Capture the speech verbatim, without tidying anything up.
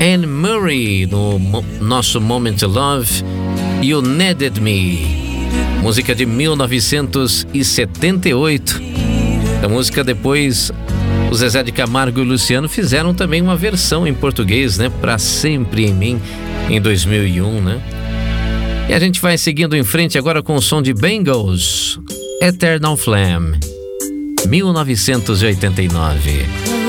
Anne Murray, no mo- nosso Moment to Love, You Needed Me, música de mil novecentos e setenta e oito. A música depois, o Zezé de Camargo e o Luciano fizeram também uma versão em português, né? Pra Sempre em Mim, em dois mil e um, né? E a gente vai seguindo em frente agora com o som de Bangles, Eternal Flame, mil novecentos e oitenta e nove.